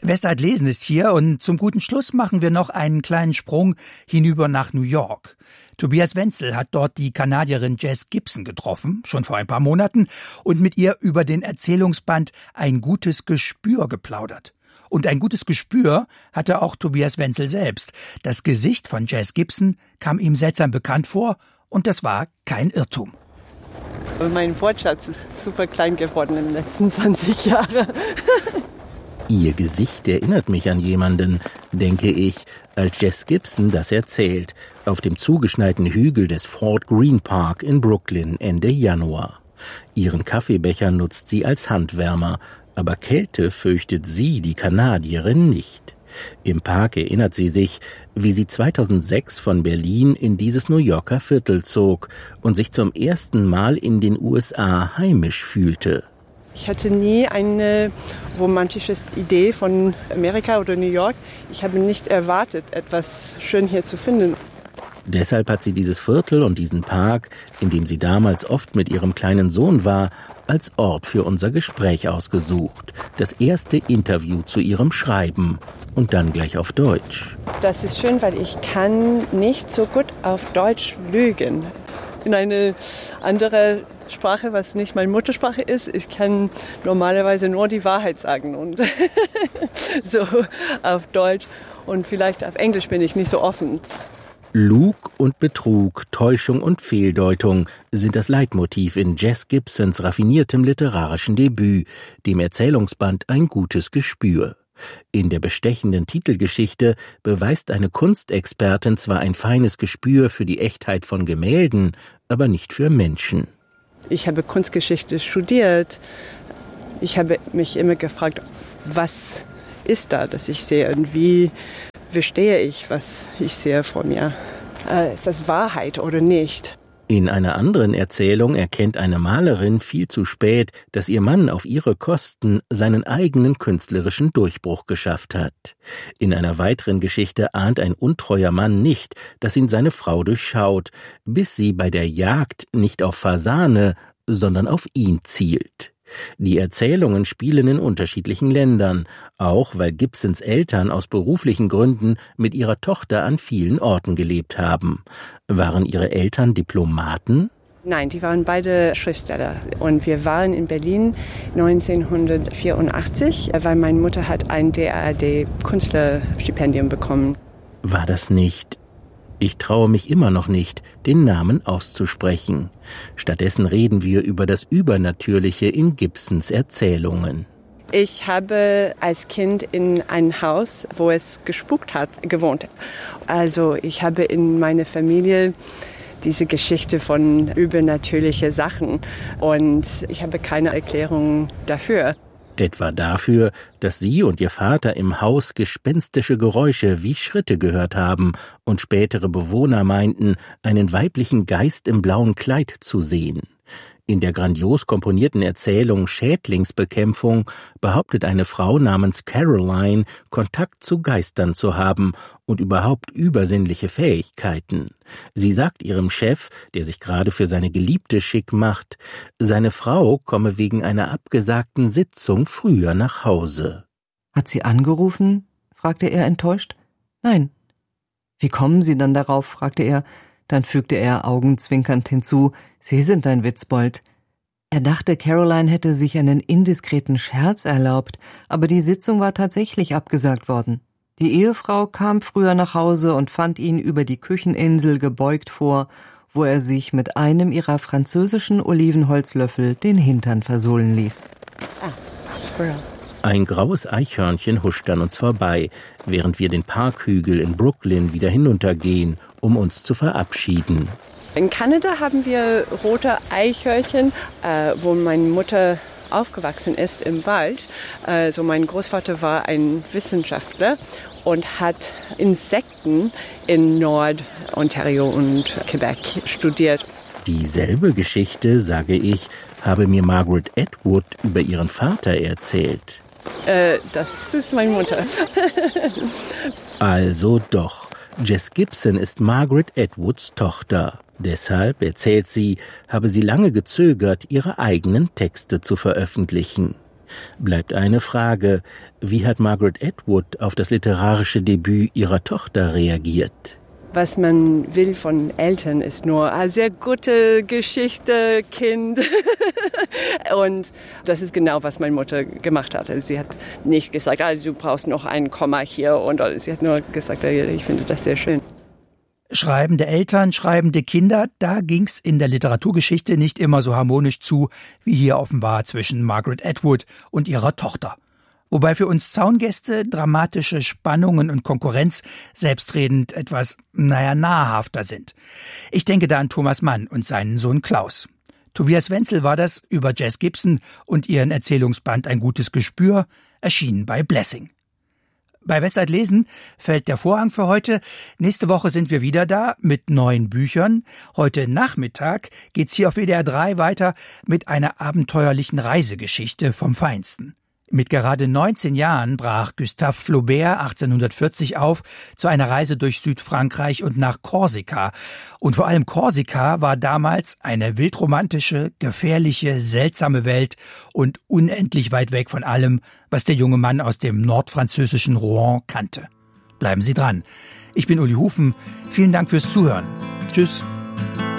Westart lesen ist hier und zum guten Schluss machen wir noch einen kleinen Sprung hinüber nach New York. Tobias Wenzel hat dort die Kanadierin Jess Gibson getroffen, schon vor ein paar Monaten, und mit ihr über den Erzählungsband Ein gutes Gespür geplaudert. Und ein gutes Gespür hatte auch Tobias Wenzel selbst. Das Gesicht von Jess Gibson kam ihm seltsam bekannt vor und das war kein Irrtum. Mein Wortschatz ist super klein geworden in den letzten 20 Jahren. Ihr Gesicht erinnert mich an jemanden, denke ich, als Jess Gibson das erzählt, auf dem zugeschneiten Hügel des Fort Greene Park in Brooklyn Ende Januar. Ihren Kaffeebecher nutzt sie als Handwärmer, aber Kälte fürchtet sie, die Kanadierin, nicht. Im Park erinnert sie sich, wie sie 2006 von Berlin in dieses New Yorker Viertel zog und sich zum ersten Mal in den USA heimisch fühlte. Ich hatte nie eine romantische Idee von Amerika oder New York. Ich habe nicht erwartet, etwas schön hier zu finden. Deshalb hat sie dieses Viertel und diesen Park, in dem sie damals oft mit ihrem kleinen Sohn war, als Ort für unser Gespräch ausgesucht. Das erste Interview zu ihrem Schreiben und dann gleich auf Deutsch. Das ist schön, weil ich kann nicht so gut auf Deutsch lügen. In eine andere Sprache, was nicht meine Muttersprache ist, ich kann normalerweise nur die Wahrheit sagen und so auf Deutsch und vielleicht auf Englisch bin ich nicht so offen. Lug und Betrug, Täuschung und Fehldeutung sind das Leitmotiv in Jess Gibsons raffiniertem literarischen Debüt, dem Erzählungsband Ein gutes Gespür. In der bestechenden Titelgeschichte beweist eine Kunstexpertin zwar ein feines Gespür für die Echtheit von Gemälden, aber nicht für Menschen. Ich habe Kunstgeschichte studiert. Ich habe mich immer gefragt, was ist da, das ich sehe und wie verstehe ich, was ich sehe vor mir. Ist das Wahrheit oder nicht? In einer anderen Erzählung erkennt eine Malerin viel zu spät, dass ihr Mann auf ihre Kosten seinen eigenen künstlerischen Durchbruch geschafft hat. In einer weiteren Geschichte ahnt ein untreuer Mann nicht, dass ihn seine Frau durchschaut, bis sie bei der Jagd nicht auf Fasane, sondern auf ihn zielt. Die Erzählungen spielen in unterschiedlichen Ländern, auch weil Gibsons Eltern aus beruflichen Gründen mit ihrer Tochter an vielen Orten gelebt haben. Waren ihre Eltern Diplomaten? Nein, die waren beide Schriftsteller. Und wir waren in Berlin 1984, weil meine Mutter hat ein DAAD-Künstlerstipendium bekommen. War das nicht? Ich traue mich immer noch nicht, den Namen auszusprechen. Stattdessen reden wir über das Übernatürliche in Gibsons Erzählungen. Ich habe als Kind in einem Haus, wo es gespukt hat, gewohnt. Also ich habe in meiner Familie diese Geschichte von übernatürlichen Sachen und ich habe keine Erklärung dafür. Etwa dafür, dass sie und ihr Vater im Haus gespenstische Geräusche wie Schritte gehört haben und spätere Bewohner meinten, einen weiblichen Geist im blauen Kleid zu sehen. In der grandios komponierten Erzählung Schädlingsbekämpfung behauptet eine Frau namens Caroline, Kontakt zu Geistern zu haben und überhaupt übersinnliche Fähigkeiten. Sie sagt ihrem Chef, der sich gerade für seine Geliebte schick macht, seine Frau komme wegen einer abgesagten Sitzung früher nach Hause. Hat sie angerufen? Fragte er enttäuscht. Nein. Wie kommen Sie dann darauf? Fragte er. Dann fügte er augenzwinkernd hinzu, Sie sind ein Witzbold. Er dachte, Caroline hätte sich einen indiskreten Scherz erlaubt, aber die Sitzung war tatsächlich abgesagt worden. Die Ehefrau kam früher nach Hause und fand ihn über die Kücheninsel gebeugt vor, wo er sich mit einem ihrer französischen Olivenholzlöffel den Hintern versohlen ließ. Squirrel. Ein graues Eichhörnchen huscht an uns vorbei, während wir den Parkhügel in Brooklyn wieder hinuntergehen, um uns zu verabschieden. In Kanada haben wir rote Eichhörnchen, wo meine Mutter aufgewachsen ist im Wald. Also mein Großvater war ein Wissenschaftler und hat Insekten in Nord-Ontario und Quebec studiert. Dieselbe Geschichte, sage ich, habe mir Margaret Atwood über ihren Vater erzählt. Das ist meine Mutter. Also doch. Jess Gibson ist Margaret Atwoods Tochter. Deshalb, erzählt sie, habe sie lange gezögert, ihre eigenen Texte zu veröffentlichen. Bleibt eine Frage: Wie hat Margaret Atwood auf das literarische Debüt ihrer Tochter reagiert? Was man will von Eltern ist nur eine sehr gute Geschichte, Kind. Und das ist genau, was meine Mutter gemacht hat. Sie hat nicht gesagt, du brauchst noch ein Komma hier. Und sie hat nur gesagt, ich finde das sehr schön. Schreibende Eltern, schreibende Kinder, da ging's in der Literaturgeschichte nicht immer so harmonisch zu, wie hier offenbar zwischen Margaret Atwood und ihrer Tochter. Wobei für uns Zaungäste dramatische Spannungen und Konkurrenz selbstredend etwas, nahrhafter sind. Ich denke da an Thomas Mann und seinen Sohn Klaus. Tobias Wenzel war das über Jess Gibson und ihren Erzählungsband Ein gutes Gespür, erschienen bei Blessing. Bei Westside Lesen fällt der Vorhang für heute. Nächste Woche sind wir wieder da mit neuen Büchern. Heute Nachmittag geht's hier auf WDR 3 weiter mit einer abenteuerlichen Reisegeschichte vom Feinsten. Mit gerade 19 Jahren brach Gustave Flaubert 1840 auf zu einer Reise durch Südfrankreich und nach Korsika. Und vor allem Korsika war damals eine wildromantische, gefährliche, seltsame Welt und unendlich weit weg von allem, was der junge Mann aus dem nordfranzösischen Rouen kannte. Bleiben Sie dran. Ich bin Uli Hufen. Vielen Dank fürs Zuhören. Tschüss.